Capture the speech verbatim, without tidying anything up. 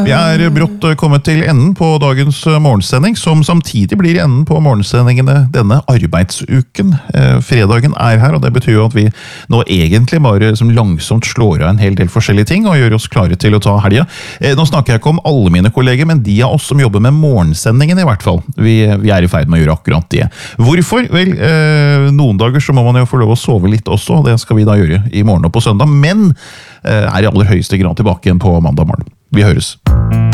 Vi er brått kommet til enden på dagens morgensending, som samtidig blir enden på morgensendingene denne arbeidsuken. Fredagen er her, og det betyr jo at vi nå egentlig bare som langsomt slår av en hel del forskjellige ting, og gjør oss klare til å ta helga. Nå snakker jeg ikke om alle mine kolleger, men de av oss som jobber med morgensendingen i hvert fall. Vi, vi er i ferd med å gjøre akkurat det. Hvorfor? Vel, noen dager så må man jo få lov å sove litt også, og det skal vi da gjøre i morgen og på søndag, men er i aller høyeste grad tilbake igjen på mandag morgen. Vi høres.